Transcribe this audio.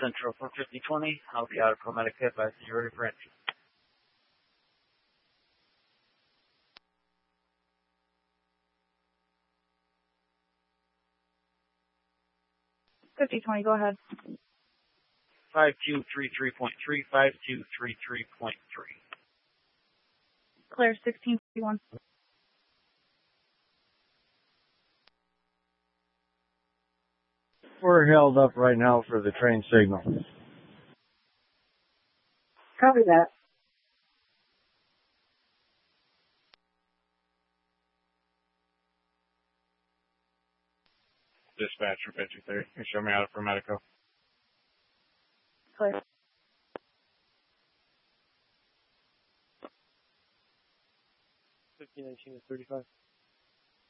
Central for 5020. I'll be out of ProMedica advice that you're ready for entry. 5020, go ahead. 5233.3, 5233.3. Clear 1651. We're held up right now for the train signal. Copy that. Dispatch for 53. You show me out for Medico. Clear. $15.19 to 35.